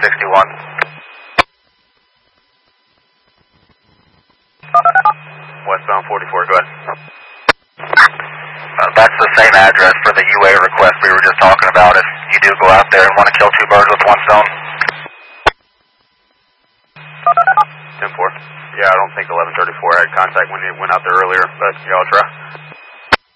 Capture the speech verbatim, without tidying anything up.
sixty-one. Westbound forty-four, go ahead. Uh, that's the same address for the U A request we were just talking about if you do go out there and want to kill two birds with one stone. ten four. Yeah, I don't think eleven thirty-four had contact when you went out there earlier, but y'all try.